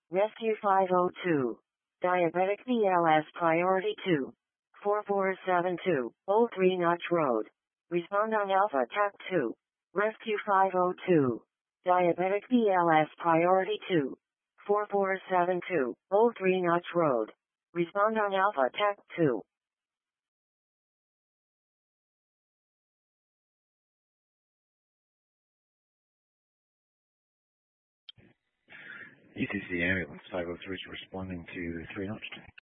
Rescue 502. Diabetic BLS Priority 2. 4472, Old 3 Notch Road. Respond on Alpha TAC 2. Rescue 502. Diabetic BLS Priority 2. 4472, Old 3 Notch Road. Respond on Alpha TAC 2. ECC ambulance 503 is responding to 3 Notch.